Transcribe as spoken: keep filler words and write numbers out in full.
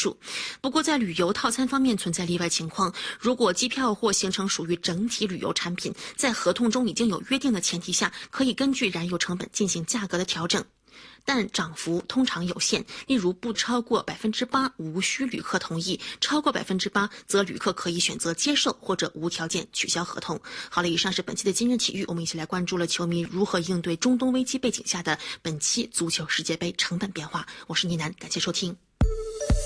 数。不过在旅游套餐方面存在例外情况，如果机票或行程属于整体旅游产品，在合同中已经有约定的前提下，可以根据燃油成本进行价格的调整。但涨幅通常有限，例如不超过百分之八，无需旅客同意；超过百分之八，则旅客可以选择接受或者无条件取消合同。好了，以上是本期的今日体育，我们一起来关注了球迷如何应对中东危机背景下的本期足球世界杯成本变化。我是倪楠，感谢收听。